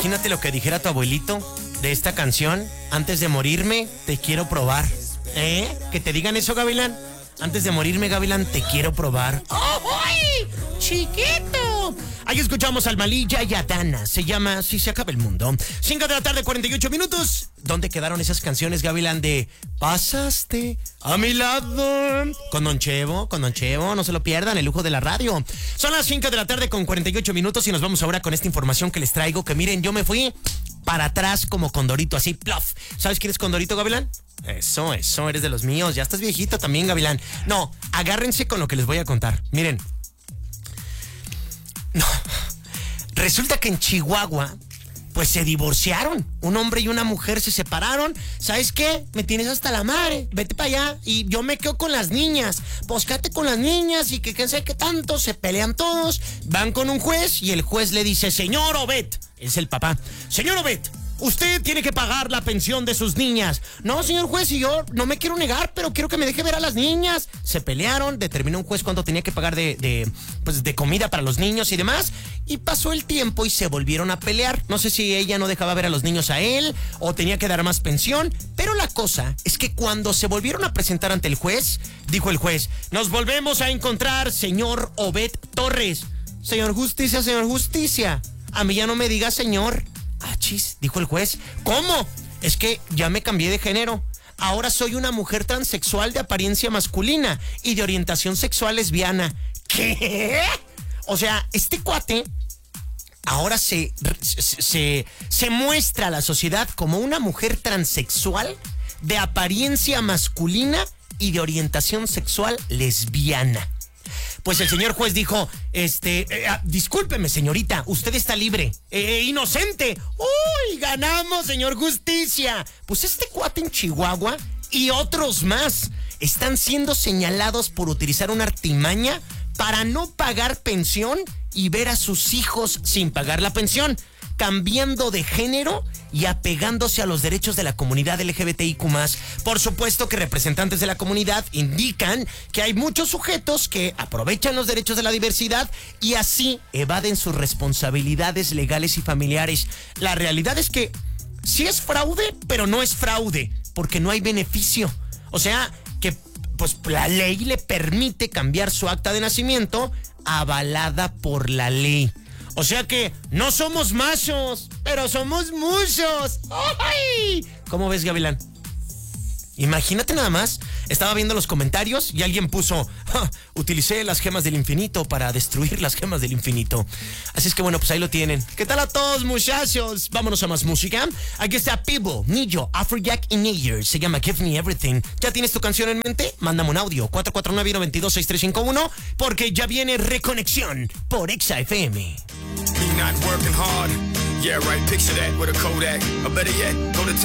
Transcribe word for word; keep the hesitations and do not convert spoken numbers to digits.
Imagínate lo que dijera tu abuelito de esta canción. Antes de morirme, te quiero probar. ¿Eh? Que te digan eso, Gavilán. Antes de morirme, Gavilán, te quiero probar. ¡Ay, chiquito! Ahí escuchamos al Malilla y a Dana. Se llama Si se acaba el mundo. cinco de la tarde, cuarenta y ocho minutos. ¿Dónde quedaron esas canciones, Gavilán, de Pasaste a mi lado? Con Don Chevo, con Don Chevo. No se lo pierdan, el lujo de la radio. Son las cinco de la tarde con cuarenta y ocho minutos y nos vamos ahora con esta información que les traigo. Que miren, yo me fui para atrás como Condorito, así, plof. ¿Sabes quién es Condorito, Gavilán? Eso, eso, eres de los míos. Ya estás viejito también, Gavilán. No, agárrense con lo que les voy a contar. Miren. No. Resulta que en Chihuahua, pues se divorciaron. Un hombre y una mujer se separaron. ¿Sabes qué? Me tienes hasta la madre. Vete para allá y yo me quedo con las niñas. Pues quédate con las niñas y que qué sé qué tanto. Se pelean todos. Van con un juez y el juez le dice: señor Obed, es el papá. Señor Obed, usted tiene que pagar la pensión de sus niñas. No, señor juez, y yo no me quiero negar, pero quiero que me deje ver a las niñas. Se pelearon, determinó un juez cuánto tenía que pagar de, de, pues de comida para los niños y demás. Y pasó el tiempo y se volvieron a pelear. No sé si ella no dejaba ver a los niños a él o tenía que dar más pensión. Pero la cosa es que cuando se volvieron a presentar ante el juez, dijo el juez: nos volvemos a encontrar, señor Obed Torres. Señor Justicia, señor Justicia, a mí ya no me diga señor. Ah, chis, dijo el juez. ¿Cómo? Es que ya me cambié de género. Ahora soy una mujer transexual de apariencia masculina y de orientación sexual lesbiana. ¿Qué? O sea, este cuate ahora se, se, se muestra a la sociedad como una mujer transexual de apariencia masculina y de orientación sexual lesbiana. Pues el señor juez dijo, este, eh, discúlpeme, señorita, usted está libre, eh, inocente. ¡Uy, ganamos, señor Justicia! Pues este cuate en Chihuahua y otros más están siendo señalados por utilizar una artimaña para no pagar pensión y ver a sus hijos sin pagar la pensión, cambiando de género y apegándose a los derechos de la comunidad L G B T I Q más. Por supuesto que representantes de la comunidad indican que hay muchos sujetos que aprovechan los derechos de la diversidad y así evaden sus responsabilidades legales y familiares. La realidad es que sí es fraude, pero no es fraude, porque no hay beneficio. O sea, que pues la ley le permite cambiar su acta de nacimiento avalada por la ley. O sea que no somos machos, pero somos muchos. ¡Ay! ¿Cómo ves, Gavilán? Imagínate nada más. Estaba viendo los comentarios y alguien puso: utilicé las gemas del infinito para destruir las gemas del infinito. Así es que bueno, pues ahí lo tienen. ¿Qué tal a todos, muchachos? Vámonos a más música. Aquí está Pitbull, Nillo, Afrojack y Nayer. Se llama Give Me Everything. ¿Ya tienes tu canción en mente? Mándame un audio cuatro cuatro nueve, nueve dos, seis tres cinco uno porque ya viene Reconexión por Exa F M. Not working hard. Yeah, right. Picture that with a Kodak. Or better yet, go to